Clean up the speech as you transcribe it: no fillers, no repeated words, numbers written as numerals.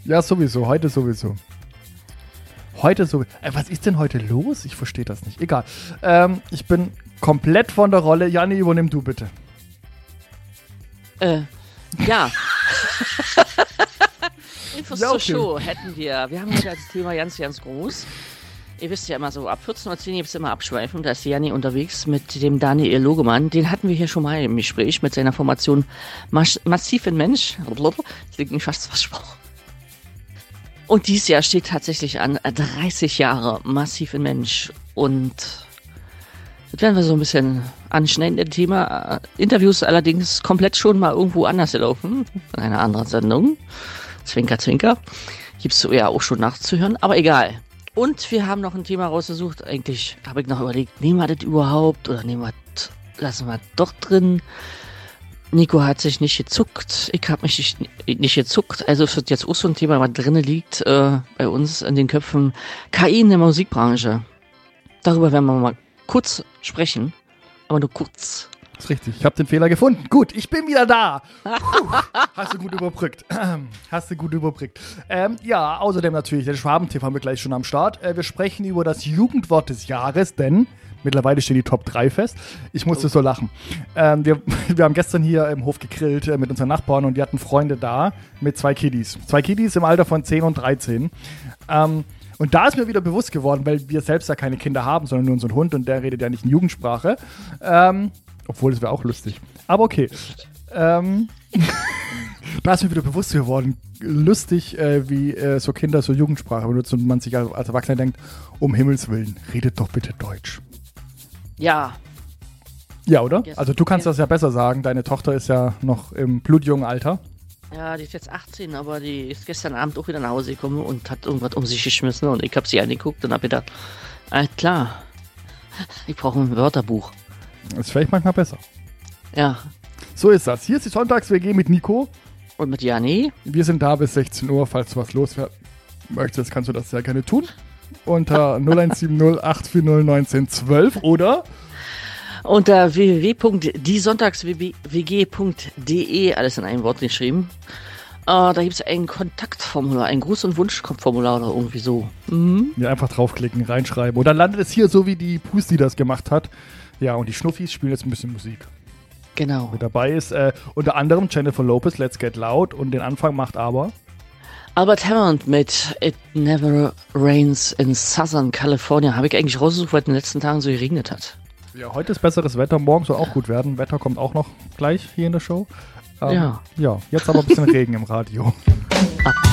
Ja, sowieso. Heute sowieso. Was ist denn heute los? Ich verstehe das nicht. Egal. Ich bin komplett von der Rolle. Janni, übernimm du bitte. Ja. Infos zur Show hätten wir. Wir haben heute als Thema ganz, ganz groß. Ihr wisst ja immer so, ab 14.10 Uhr gibt es immer Abschweifen. Da ist Janni unterwegs mit dem Daniel Logemann. Den hatten wir hier schon mal im Gespräch mit seiner Formation Massiv in Mensch. Das liegt nicht fast versprochen. Und dieses Jahr steht tatsächlich an 30 Jahre Massiv in Mensch. Und das werden wir so ein bisschen anschneiden, das Thema. Interviews allerdings komplett schon mal irgendwo anders gelaufen. In einer anderen Sendung. Zwinker, zwinker. Gibt's so ja auch schon nachzuhören, aber egal. Und wir haben noch ein Thema rausgesucht. Eigentlich habe ich noch überlegt, nehmen wir das überhaupt oder lassen wir doch drin. Nico hat sich nicht gezuckt. Ich habe mich nicht gezuckt. Also es wird jetzt auch so ein Thema, was drin liegt bei uns in den Köpfen. KI in der Musikbranche. Darüber werden wir mal kurz sprechen. Aber nur kurz. Das ist richtig. Ich habe den Fehler gefunden. Gut, ich bin wieder da. Hast du gut überbrückt. Ja, außerdem natürlich, den Schwabentipp haben wir gleich schon am Start. Wir sprechen über das Jugendwort des Jahres, denn mittlerweile stehen die Top 3 fest. Ich musste so lachen. Wir haben gestern hier im Hof gegrillt mit unseren Nachbarn und die hatten Freunde da mit 2 Kiddies. 2 Kiddies im Alter von 10 und 13. Und da ist mir wieder bewusst geworden, weil wir selbst ja keine Kinder haben, sondern nur unseren Hund und der redet ja nicht in Jugendsprache. Obwohl, das wäre auch lustig. Aber okay. Da ist mir wieder bewusst geworden, lustig, wie so Kinder so Jugendsprache benutzen und man sich als Erwachsener denkt, um Himmels Willen, redet doch bitte Deutsch. Ja. Ja, oder? Also du kannst das ja besser sagen. Deine Tochter ist ja noch im blutjungen Alter. Ja, die ist jetzt 18, aber die ist gestern Abend auch wieder nach Hause gekommen und hat irgendwas um sich geschmissen und ich habe sie angeguckt und habe gedacht, klar, ich brauche ein Wörterbuch. Das ist vielleicht manchmal besser. Ja. So ist das. Hier ist die Sonntags-WG mit Nico. Und mit Janni. Wir sind da bis 16 Uhr. Falls du was loswerden möchtest, kannst du das sehr gerne tun. Unter 0170 840 1912 oder unter www.diesonntagswg.de, alles in einem Wort geschrieben. Da gibt es ein Kontaktformular, ein Gruß- und Wunschformular oder irgendwie so. Mhm. Ja, einfach draufklicken, reinschreiben. Und dann landet es hier so, wie die Pusti das gemacht hat. Ja, und die Schnuffis spielen jetzt ein bisschen Musik. Genau. Mit dabei ist unter anderem Jennifer Lopez, Let's Get Loud. Und den Anfang macht aber Albert Hammond mit It Never Rains in Southern California. Habe ich eigentlich rausgesucht, weil es in den letzten Tagen so geregnet hat. Ja, heute ist besseres Wetter. Morgen soll auch gut werden. Wetter kommt auch noch gleich hier in der Show. Ja, jetzt aber ein bisschen Regen im Radio.